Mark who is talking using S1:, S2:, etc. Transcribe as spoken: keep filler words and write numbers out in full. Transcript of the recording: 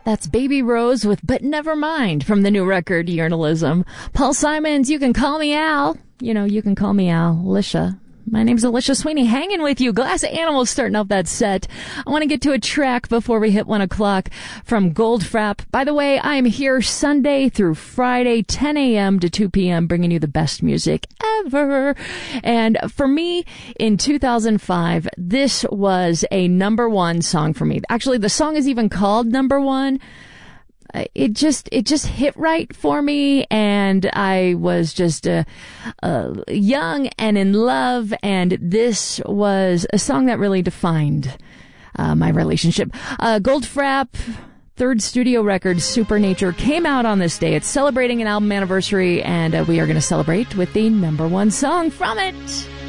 S1: That's Baby Rose with But Never Mind from the new record, Journalism. Paul Simons, You Can Call Me Al. You know, you can call me Al. Alicia. My name's Alicia Sweeney, hanging with you. Glass Animals starting off that set. I want to get to a track before we hit one o'clock from Goldfrapp. By the way, I am here Sunday through Friday, ten a.m. to two p.m., bringing you the best music ever. And for me, in two thousand five, this was a number one song for me. Actually, the song is even called Number One. It just, it just hit right for me, and I was just, uh, uh, young and in love, and this was a song that really defined, uh, my relationship. Uh, Goldfrapp, third studio record, Supernature, came out on this day. It's celebrating an album anniversary, and uh, we are going to celebrate with the number one song from it.